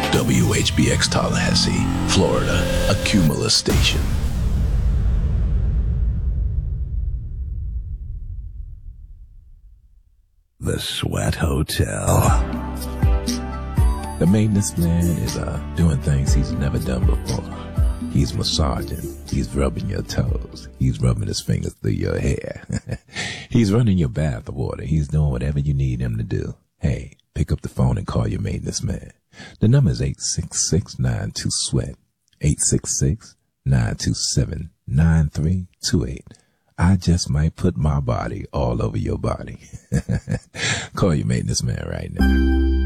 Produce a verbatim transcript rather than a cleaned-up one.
W H B X Tallahassee, Florida, a Cumulus station. The Sweat Hotel. The maintenance man is uh, doing things he's never done before. He's massaging. He's rubbing your toes. He's rubbing his fingers through your hair. He's running your bath water. He's doing whatever you need him to do. Hey, pick up the phone and call your maintenance man. The number is eight six six, nine two, SWEAT. eight six six, nine two seven, nine three two eight. I just might put my body all over your body. Call your maintenance man right now.